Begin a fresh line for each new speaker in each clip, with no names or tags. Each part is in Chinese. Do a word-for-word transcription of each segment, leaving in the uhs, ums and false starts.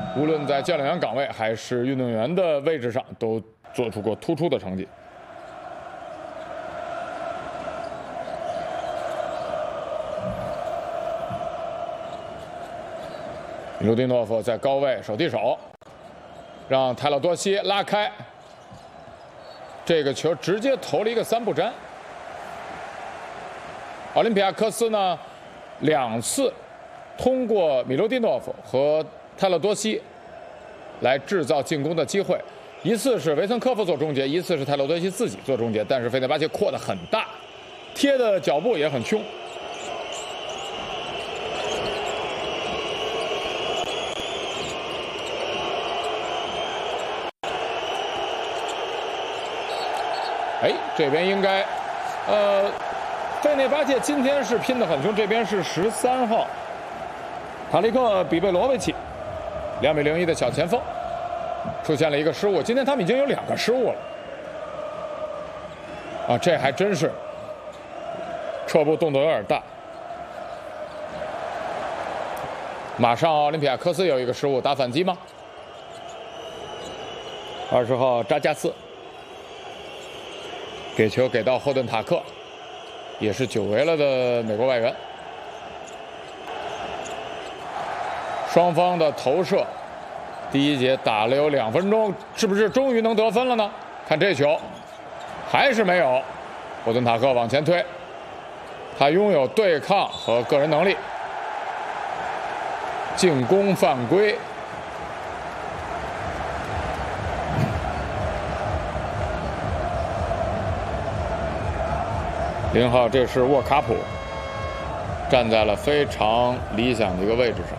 无论在教练员岗位还是运动员的位置上，都做出过突出的成绩。米卢蒂诺夫在高位手递手，让泰勒多西拉开，这个球直接投了一个三不沾。奥林匹亚科斯呢，两次通过米卢蒂诺夫和泰勒多西来制造进攻的机会，一次是维森科夫做终结，一次是泰勒多西自己做终结，但是费内巴切扩得很大，贴的脚步也很凶。哎，这边应该，呃，费内巴切今天是拼得很凶，这边是十三号塔利克比贝罗维奇，两米零一的小前锋，出现了一个失误。今天他们已经有两个失误了，啊，这还真是撤步动作有点大。马上奥林匹亚科斯有一个失误，打反击吗？二十号扎加斯。给球给到霍顿塔克，也是久违了的美国外援。双方的投射，第一节打了有两分钟，是不是终于能得分了呢？看这球，还是没有。霍顿塔克往前推，他拥有对抗和个人能力，进攻犯规。零号，这是沃卡普，站在了非常理想的一个位置上。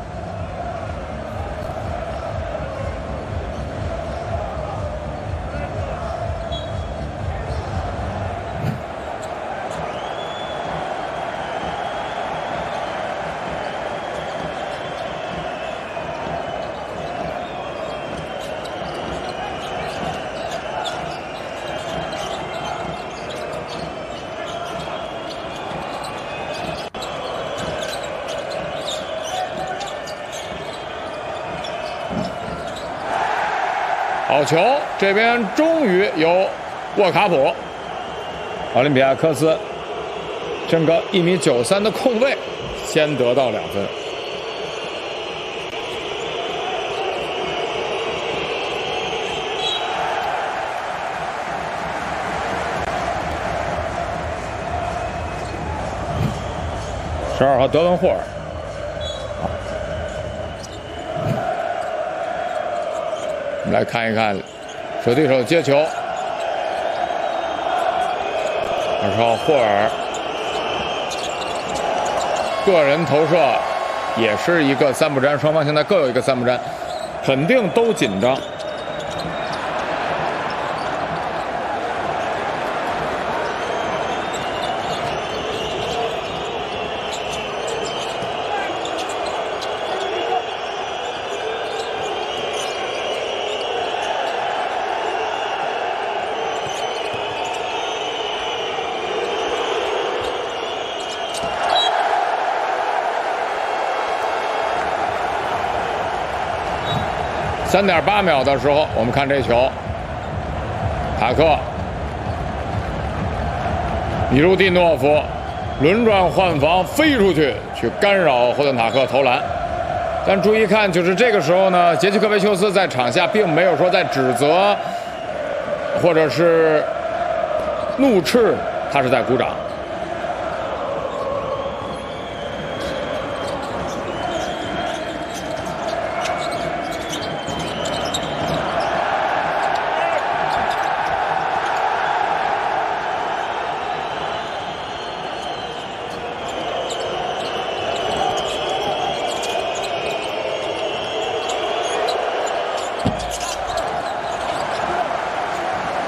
好球！这边终于有沃卡普，奥林匹亚科斯身高一米九三的控卫先得到两分。十二号德文霍尔。我们来看一看手递手接球，二十号霍尔个人投射也是一个三不沾，双方现在各有一个三不沾，肯定都紧张。三点八秒的时候，我们看这球，塔克、米卢蒂诺夫轮转换防飞出去，去干扰霍顿塔克投篮。但注意看，就是这个时候呢，杰奇科维丘斯在场下并没有说在指责或者是怒斥，他是在鼓掌。